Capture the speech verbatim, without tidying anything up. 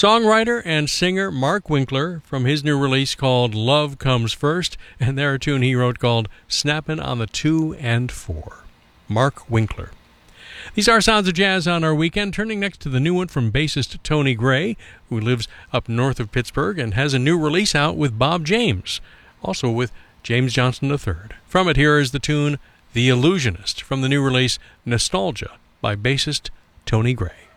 Songwriter and singer Mark Winkler from his new release called Love Comes First, and there a tune he wrote called Snappin' on the Two and Four. Mark Winkler. These are Sounds of Jazz on our weekend, turning next to the new one from bassist Tony Gray, who lives up north of Pittsburgh and has a new release out with Bob James, also with James Johnson the third. From it, here is the tune The Illusionist from the new release Nostalgia by bassist Tony Gray.